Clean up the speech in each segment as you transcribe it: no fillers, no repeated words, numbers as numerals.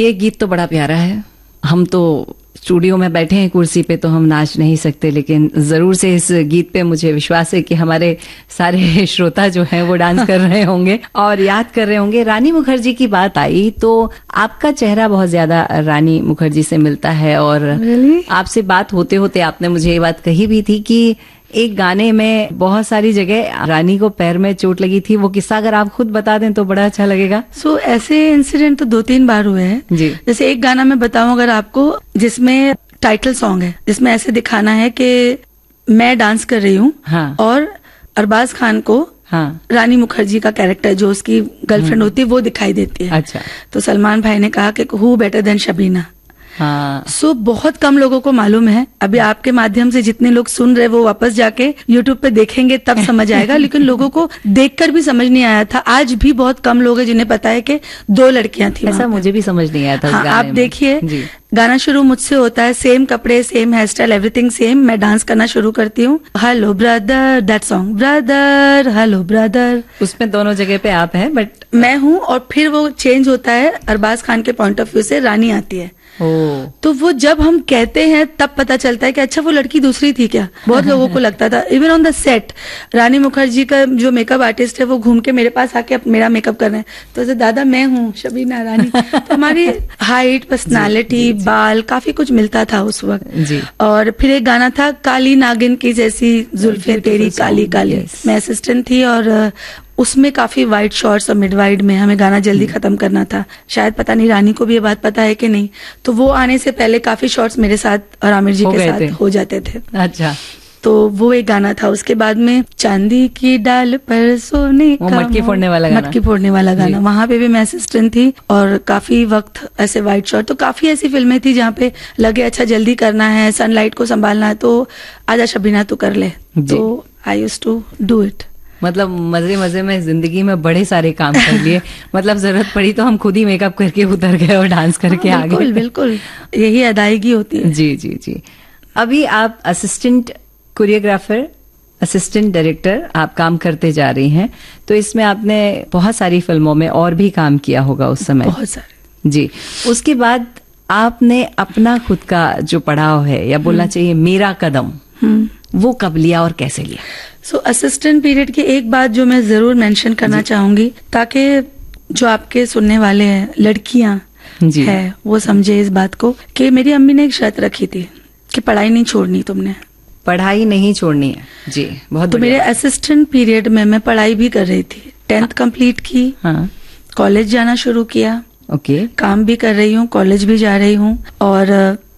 ये गीत तो बड़ा प्यारा है। हम तो स्टूडियो में बैठे हैं कुर्सी पे, तो हम नाच नहीं सकते, लेकिन जरूर से इस गीत पे मुझे विश्वास है कि हमारे सारे श्रोता जो हैं वो डांस कर रहे होंगे और याद कर रहे होंगे। रानी मुखर्जी की बात आई तो आपका चेहरा बहुत ज्यादा रानी मुखर्जी से मिलता है, और आपसे बात होते होते आपने मुझे ये बात कही भी थी कि एक गाने में बहुत सारी जगह रानी को पैर में चोट लगी थी। वो किस्सा अगर आप खुद बता दें तो बड़ा अच्छा लगेगा। ऐसे इंसिडेंट तो 2-3 बार हुए हैं जी। जैसे एक गाना मैं बताऊं अगर आपको, जिसमें टाइटल सॉन्ग है, जिसमें ऐसे दिखाना है कि मैं डांस कर रही हूँ और अरबाज खान को रानी मुखर्जी का कैरेक्टर जो उसकी गर्लफ्रेंड होती है वो दिखाई देती है। अच्छा। तो सलमान भाई ने कहा कि हु बेटर देन शबीना। बहुत कम लोगों को मालूम है। अभी आपके माध्यम से जितने लोग सुन रहे वो वापस जाके YouTube पे देखेंगे तब समझ आएगा, लेकिन लोगों को देखकर भी समझ नहीं आया था। आज भी बहुत कम लोग हैं जिन्हें पता है कि 2 लड़कियां थी। ऐसा मुझे भी समझ नहीं आया था। आप देखिए, गाना शुरू मुझसे होता है, सेम कपड़े, same here style, everything same. मैं डांस करना शुरू करती हूँ, hello brother, that song, brother hello brother, उसमें दोनों जगह पे आप हैं बट मैं हूँ। और फिर वो चेंज होता है, अरबाज खान के पॉइंट ऑफ व्यू से रानी आती है। तो वो जब हम कहते हैं तब पता चलता है कि अच्छा वो लड़की दूसरी थी क्या। बहुत लोगों को लगता था, इवन ऑन द सेट रानी मुखर्जी का जो मेकअप आर्टिस्ट है वो घूम के मेरे पास आके मेरा मेकअप कर रहे हैं, तो दादा मैं हूँ शबीना रानी। तो हमारी हाइट, पर्सनालिटी, बाल, काफी कुछ मिलता था उस वक्त। और फिर एक गाना था, काली नागिन की जैसी जुल्फे तेरी काली काली। मैं असिस्टेंट थी और उसमें काफी वाइड शॉर्ट्स और मिड वाइड में हमें गाना जल्दी खत्म करना था। शायद पता नहीं रानी को भी ये बात पता है कि नहीं। तो वो आने से पहले काफी शॉर्ट्स मेरे साथ और आमिर जी के साथ हो जाते थे। अच्छा। तो वो एक गाना था। उसके बाद में चांदी की डाल पर सोने का, मटकी फोड़ने वाला गाना, वहां पे भी मैं असिस्टेंट थी और काफी वक्त ऐसे वाइड शॉट। तो काफी ऐसी फिल्में थी जहाँ पे लगे अच्छा जल्दी करना है, सनलाइट को संभालना है, तो आजा शबीना तू कर ले। तो I used to do it. मतलब मजे मजे में जिंदगी में बड़े सारे काम कर लिए। मतलब जरूरत पड़ी तो हम खुद ही मेकअप करके उतर गए और डांस करके आ गए। बिल्कुल, यही अदायगी होती है। जी जी जी। अभी आप असिस्टेंट कोरियोग्राफर, असिस्टेंट डायरेक्टर आप काम करते जा रही हैं, तो इसमें आपने बहुत सारी फिल्मों में और भी काम किया होगा उस समय। बहुत सारे जी। उसके बाद आपने अपना खुद का जो पड़ाव है, या बोलना चाहिए मेरा कदम, वो कब लिया और कैसे लिया? असिस्टेंट पीरियड की एक बात जो मैं जरूर मेंशन करना चाहूंगी, ताकि जो आपके सुनने वाले हैं लड़कियां है वो समझे इस बात को, कि मेरी अम्मी ने एक शर्त रखी थी कि पढ़ाई नहीं छोड़नी, तुमने पढ़ाई नहीं छोड़नी है। जी, बहुत। तो मेरे असिस्टेंट पीरियड में मैं पढ़ाई भी कर रही थी, 10th कंप्लीट की, कॉलेज जाना शुरू किया, काम भी कर रही हूँ, कॉलेज भी जा रही हूँ और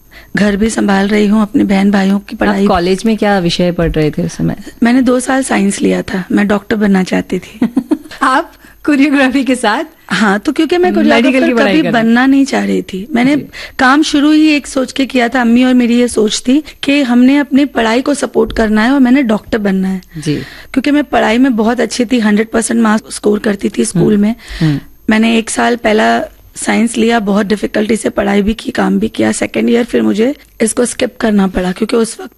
घर भी संभाल रही हूँ, अपने बहन भाइयों की पढ़ाई। कॉलेज में क्या विषय पढ़ रहे थे उस समय? मैंने 2 साल साइंस लिया था, मैं डॉक्टर बनना चाहती थी। आप कोरियोग्राफी के साथ? हाँ, तो क्योंकि मैं कोरियोग्राफर कभी बनना नहीं चाह रही थी। मैंने काम शुरू ही एक सोच के किया था, अम्मी और मेरी ये सोच थी कि हमने अपनी पढ़ाई को सपोर्ट करना है और मैंने डॉक्टर बनना है जी। क्योंकि मैं पढ़ाई में बहुत अच्छी थी, 100% मार्क्स स्कोर करती थी स्कूल में। मैंने 1 साल पहला साइंस लिया, बहुत डिफिकल्टी से पढ़ाई भी की, काम भी किया। 2nd ईयर फिर मुझे इसको स्किप करना पड़ा क्योंकि उस वक्त